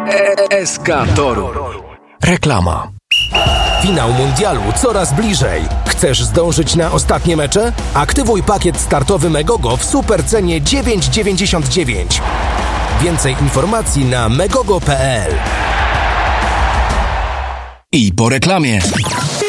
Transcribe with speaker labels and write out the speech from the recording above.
Speaker 1: SK Toruń. Reklama.
Speaker 2: Finał mundialu coraz bliżej. Chcesz zdążyć na ostatnie mecze? Aktywuj pakiet startowy Megogo w supercenie 9,99. Więcej informacji na megogo.pl.
Speaker 1: I po reklamie.